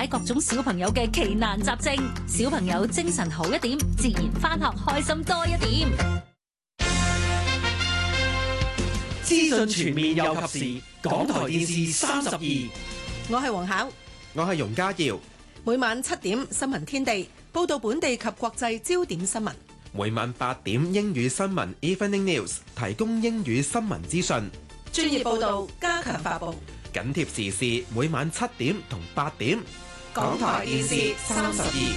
解各種小朋友嘅奇難雜症，小朋友精神好一點，自然返學開心多一點。 資訊全面又及時，港台電視32。 我係黃巧， 我係容家耀。 每晚7點新聞天地，報道本地及國際焦點新聞。 每晚8點英語新聞 Evening News， 提供英語新聞資訊， 專業報道，加強發布， 緊貼時事。每晚7點同8點， 港台電視32。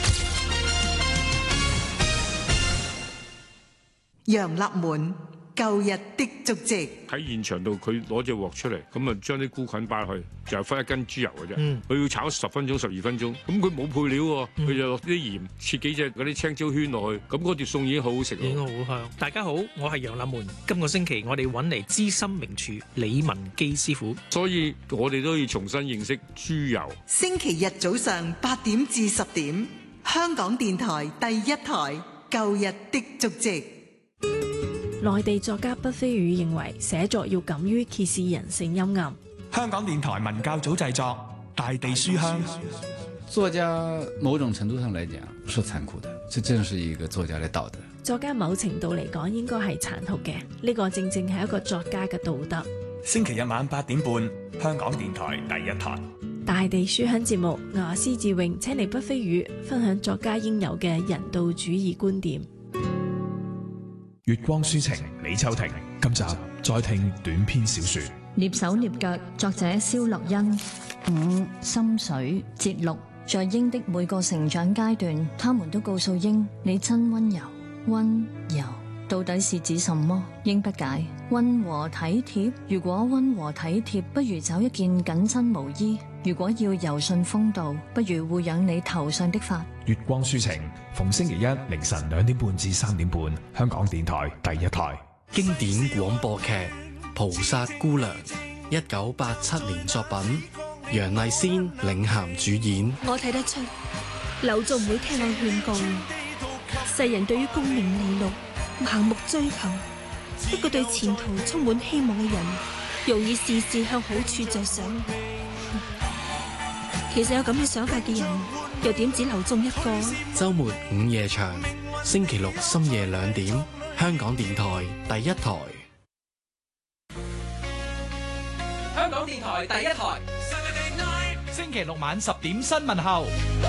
楊立門舊日的足跡。 喺現場度，佢攞隻鑊出嚟，咁啊將啲菇菌擺落去，就係分1斤豬油嘅啫。佢要炒10分鐘、12分鐘，咁佢冇配料喎，佢就落啲鹽，切幾隻嗰啲青椒圈落去，咁嗰碟餸已經好好食。 已經好香。大家好，我係楊立門。今個星期我哋揾嚟資深名廚李文基師傅， 所以我哋都要重新認識豬油。 星期日早上8點至10點，香港電台第一台舊日的足跡。 內地作家畢飛宇認為寫作要敢於揭示人性陰暗。 香港電台文教組製作《大地書香》。 作家某種程度上來講是殘酷的，這正是一個作家的道德。 作家某程度嚟講應該係殘酷嘅，呢個正正係一個作家嘅道德。 星期日晚8點半，香港電台第一台《 大地書香》節目，我施志穎請嚟畢飛宇分享作家應有嘅人道主義觀點。 月光抒情，李秋婷。今集再聽短篇小說《 躡手躡腳》，作者蕭樂欣。5. 心水節錄，在鷹的每個成長階段，他們都告訴鷹：你真溫柔。溫柔到底是指什麼？鷹不解。溫和體貼，如果溫和體貼，不如找一件緊身毛衣；如果要柔順風度，不如護養你頭上的髮。 月光抒情，逢星期一凌晨2點半至3點半，香港電台第一台。 經典廣播劇《菩薩姑娘》，1987年作品，楊麗仙領銜主演。 我睇得出，劉仲唔會聽我勸告。世人對於功名利祿盲目追求，一個對前途充滿希望嘅人，容易事事向好處着想。其實有咁嘅想法嘅人，又點止劉仲一個？ 週末午夜場，星期六深夜2點，香港電台第一台。 香港電台第一台。 星期六晚10點新聞後。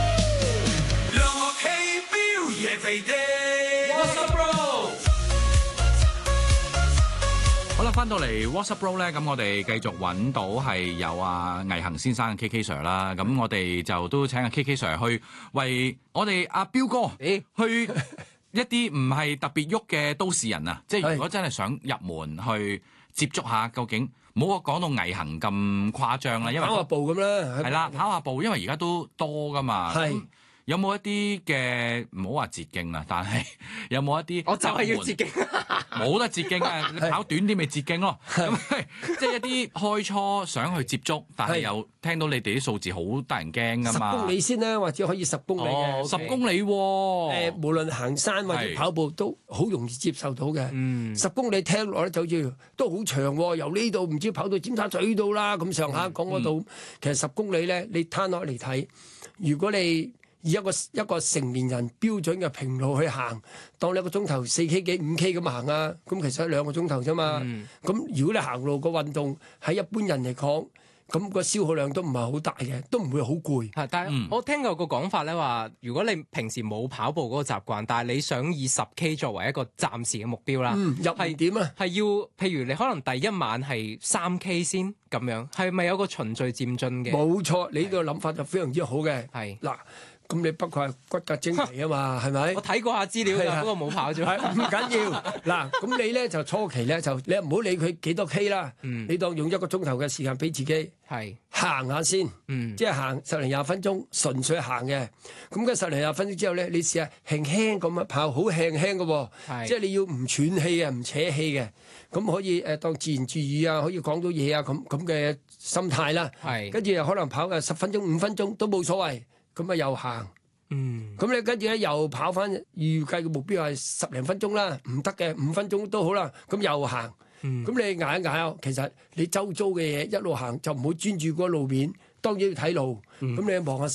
好啦，翻到嚟 WhatsApp Bro 咧，咁我哋繼續揾到係有魏恒先生嘅 KK Sir 啦，咁我哋就都請KK Sir 去為我哋阿彪哥去一啲唔係特別喐嘅都市人啊，即係如果真係想入門去接觸下，究竟唔好講到魏恒咁誇張啦，因為跑下步咁啦， 係啦，跑下步，因為而家都多噶嘛。係。有冇一啲嘅唔好話捷徑啦，但係有冇一啲？ 我就係要捷徑， 冇得捷徑啊！你跑短啲咪捷徑咯。咁即係一啲開初想去接觸，但係又聽到你哋啲數字好得人驚噶嘛。 10公里先啦，或者可以10公里嘅。 10公里喎。 無論行山或者跑步都好容易接受到嘅。10公里聽落咧就好似都好長喎，由呢度唔知跑到尖沙咀度啦，咁上下講嗰度。其實10公里咧，你攤落嚟睇，如果你以一個成年人標準嘅平路去行，當你1個鐘頭4K 幾5K 咁行啊，咁其實2個鐘頭啫嘛。咁如果你行路個運動喺一般人嚟講，咁個消耗量都唔係好大嘅，都唔會好攰。 係，但係我聽過個講法咧話，如果你平時冇跑步嗰個習慣，但係你想以10K 作為一個暫時嘅目標啦， 入係點啊？係要譬如你可能第一晚係3K 先咁樣，係咪有個循序漸進嘅？ 冇錯，你呢個諗法就非常之好嘅。 係嗱。咁你不過係骨骼精奇啊嘛，係咪？ 我睇過下資料㗎，不過冇跑咗。 唔緊要。嗱，咁你咧就初期咧就你唔好理佢幾多 K 啦。你當用1個鐘頭嘅時間俾自己行下先。即係行10零20分鐘，純粹行嘅。咁嘅10零20分鐘之後咧，你試下輕輕咁樣跑，好輕輕嘅喎。即係你要唔喘氣啊，唔扯氣嘅。咁可以當自言自語啊，可以講到嘢啊，咁嘅心態啦。跟住可能跑嘅10分鐘、5分鐘都冇所謂。咁啊又行，咁你跟住咧又跑翻，預計嘅目標係10零分鐘啦，唔得嘅5分鐘都好啦，咁又行，咁你捱一捱，其實你周遭嘅嘢一路行就唔好專注嗰個路面，當然要睇路，咁你望下